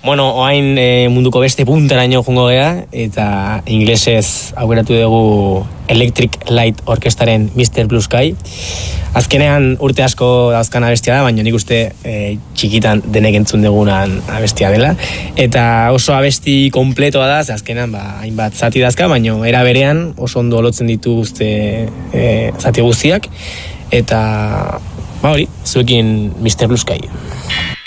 Bueno, oain munduko beste puntaraino jungo gea, eta inglesez aukeratu dugu Electric Light Orkestraren Mr. Blue Sky. Azkenean urte asko dauzkan abestia da, baina nik uste txikitan denek entzun dugunan abestia dela. Eta oso abesti kompletoa da, azkenean hainbat zati dazka, baina era berean oso ondo lotzen dituzte zati guztiak. Eta hori, zuekin Mr. Blue Sky.